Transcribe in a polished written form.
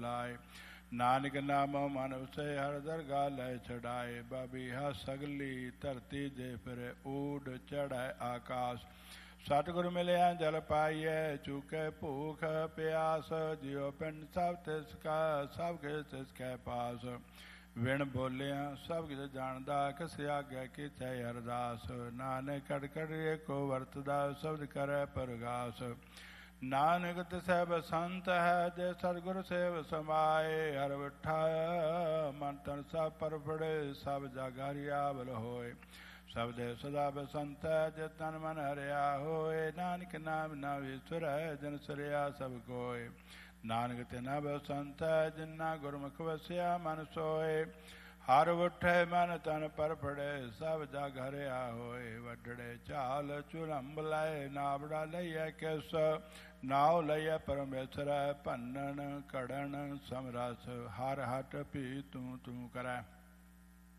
लाए। नानक नामो मन वसे हर दरगाह लय छड़ाए। बबीहा सगली धरती दे फिर ऊड चढ़ै आकाश। सतगुर मिलिया जल पाइए चूके भूख प्यास। जियो पिंड सब तिसका सब किस तिसके पास। विण बोलिया सब किस जानदा किस आगे किथे अरदास। नानक कट कट को वरतदा शब्द करे परगास। नानक तिसै बसंत है जे सतगुर सेव समाए। हर विठा मन तन सब पर पड़े सब जग हरियावल होए। सब दे सदा बसंत है जे तन मन हरिया होए। नानक नाम नावेश्वर है जन सरिया सब कोय। नानक तिना बसंत है जिन्ना गुरमुख वसिया मन सोए। हर उठे मन तन पर पड़े सब जग हरिया होए। वडड़े चाल चुलंब लाए नावड़ा लइया किस। नाव लइया परमेश्वर भनन कड़न समरस। हर हट भी तू तू करै।